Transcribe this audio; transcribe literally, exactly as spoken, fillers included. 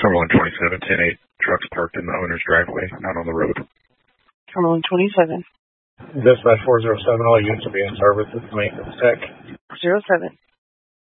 Cumberland twenty-seven, ten eight. Trucks parked in the owner's driveway, not on the road. Cumberland twenty-seven. Dispatch four zero seven, all units will be in service. This is maintenance tech. Zero seven.